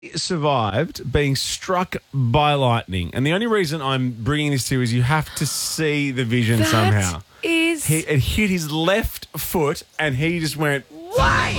Survived being struck by lightning, and the only reason I'm bringing this to you is you have to see the vision somehow. It hit his left foot, and he just went, why?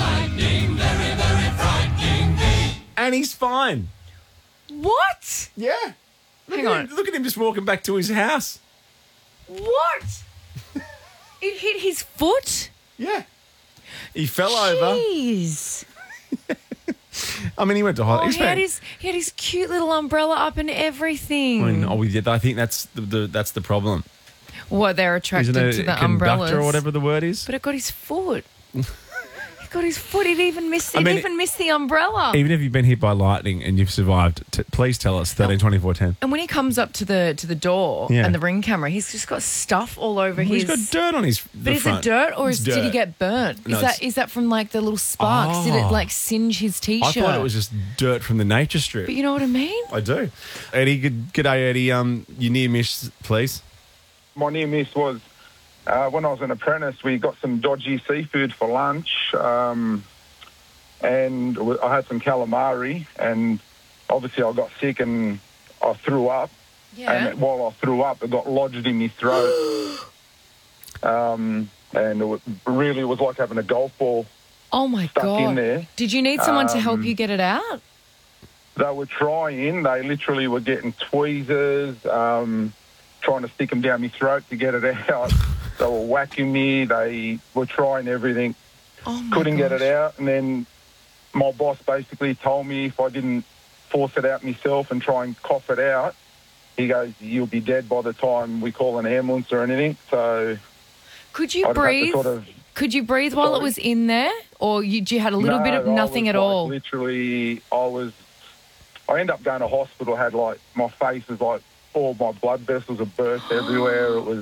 And he's fine. What? Yeah. Hang on. Look at him just walking back to his house. What? It hit his foot? Yeah. He fell over. Jeez. I mean, he went to hospital. He had his cute little umbrella up and everything. I think that's the problem. What, they're attracted Isn't it to the conductor umbrellas or whatever the word is? But it got his foot. It got his foot. It even missed the umbrella. Even if you've been hit by lightning and you've survived, please tell us 13 24 10. And when he comes up to the door and the Ring camera, he's just got stuff all over his. He's got dirt on his. But is it dirt or did he get burnt? No, is that from like the little sparks? Did it like singe his t-shirt? I thought it was just dirt from the nature strip. But you know what I mean? I do. Eddie, g'day, Eddie. Your near miss, please. My near miss was when I was an apprentice. We got some dodgy seafood for lunch, and I had some calamari, and obviously I got sick and I threw up. Yeah. And while I threw up, it got lodged in my throat. And it really was like having a golf ball. Oh my stuck God. in there. Did you need someone to help you get it out? They were trying. They literally were getting tweezers, trying to stick them down my throat to get it out. They were whacking me. They were trying everything. Oh my Couldn't get gosh. it out. And then my boss basically told me if I didn't force it out myself and try and cough it out, he goes, you'll be dead by the time we call an ambulance or anything. So Could you I'd have to breathe? sort of- Could you breathe while it Sorry? was in there? Or you had a little bit of nothing at all? Literally, I ended up going to hospital, had like, my face was like, all my blood vessels are burst everywhere. I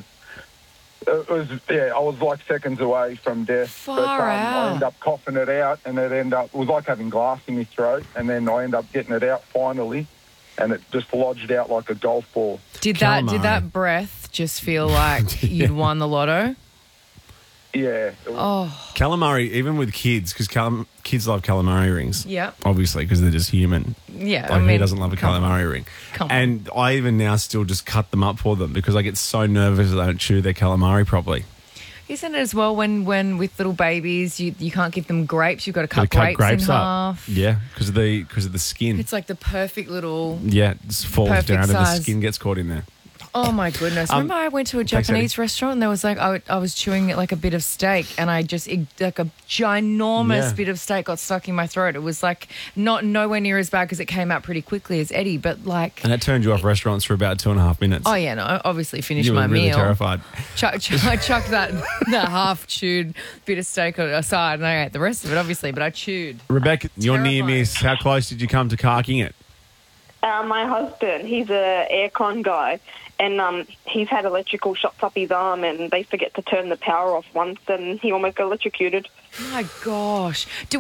was like seconds away from death. Far I out. ended up coughing it out, and it was like having glass in my throat, and then I ended up getting it out finally, and it just lodged out like a golf ball. Did Calamari. that breath just feel like you'd won the lotto? Yeah. Calamari, even with kids, because kids love calamari rings. Yeah. Obviously, because they're just human. Yeah. Like, who doesn't love a come on. calamari ring? Come on. And I even now still just cut them up for them because I get so nervous that I don't chew their calamari properly. Isn't it as well when with little babies you can't give them grapes, you've got to cut Gotta grapes in half. Yeah, because of the skin. It's like the perfect little... Yeah, it just falls Perfect down and the size. skin gets caught in there. Oh, my goodness. Remember I went to a thanks, Japanese restaurant and there was like, I was chewing like a bit of steak and like a ginormous Yeah. bit of steak got stuck in my throat. It was like nowhere near as bad because it came out pretty quickly as Eddie, but like... And that turned you off restaurants for about 2.5 minutes. Oh, yeah, no, I obviously finished You were my really meal. terrified. I chucked that half-chewed bit of steak aside and I ate the rest of it, obviously, but I chewed. Rebecca, your near Terrifying. miss, how close did you come to carking it? My husband, he's a aircon guy, and he's had electrical shocks up his arm, and they forget to turn the power off once, and he almost got electrocuted. My gosh. It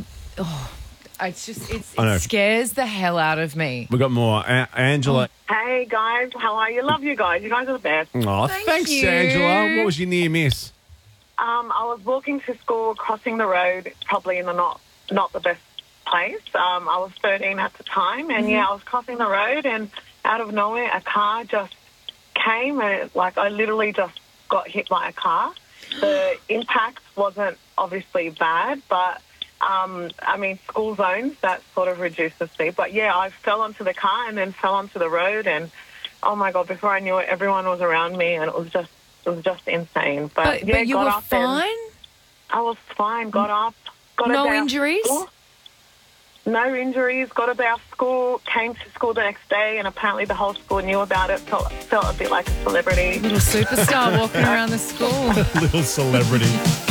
I know. scares the hell out of me. We got more. Angela. Hey guys, how are you? Love you guys. You guys are the best. Oh, Thank thanks, you. Angela. What was your near miss? I was walking to school, crossing the road, probably in the not the best place. I was 13 at the time, and I was crossing the road, and out of nowhere, a car just came, and I literally just got hit by a car. The impact wasn't obviously bad, but school zones, that sort of reduces speed. But yeah, I fell onto the car and then fell onto the road, and oh my God, before I knew it, everyone was around me, and it was just insane. But you got were up and fine? I was fine. Got up. Got No about injuries? school. No injuries. Got about school. Came to school the next day, and apparently the whole school knew about it. Felt a bit like a celebrity. Little superstar walking around the school. Little celebrity.